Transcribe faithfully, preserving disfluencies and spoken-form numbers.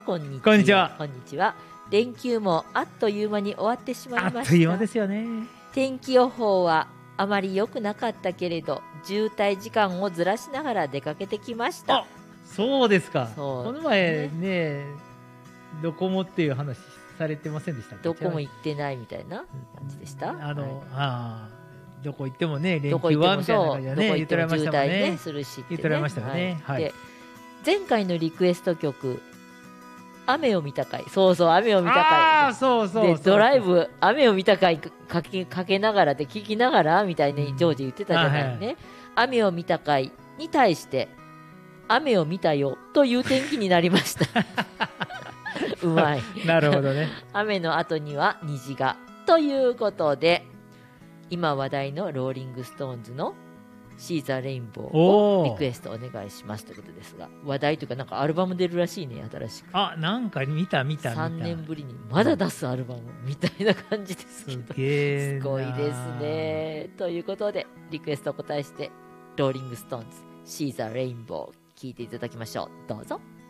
こんにちは。 こんにちは。 こんにちは。連休もあっという間に終わってしまいました。 あっという間ですよね。 天気予報はあまり良くなかったけれど、渋滞時間をずらしながら出かけてきました。 あ、そうですか。 そうこの前ね、どこもっていう話されてませんでしたっけ？ どこも行ってないみたいな感じでした。 あの、 はい、 あどこ行ってもね、連どこ休行ってもはみたいな感じでね、言ってられましたもん渋滞ねね。 するしってね、 言ってられましたよね。はい。 で、前回のリクエスト曲、雨を見た回、そうそう、雨を見た回。 ああ、そうそうそう。 で、ドライブ、雨を見た回かけ、かけながらで、聞きながら、みたいにジョージ言ってたじゃないね。 はい、 雨を見た回に対して、雨を見たよという天気になりました。うまい。 なるほどね。 雨の後には虹が。ということで、今話題のローリングストーンズのシーザーレインボーをリクエストお願いしますということですが、話題というかなんかアルバム出るらしいね、新しく。 あ、なんか見た見た見た。 さんねんぶりにまだ出すアルバムみたいな感じですけど、 すげーな。 すごいですね。ということでリクエストお答えして、ローリングストーンズシーザーレインボー聴いていただきましょう。どうぞ。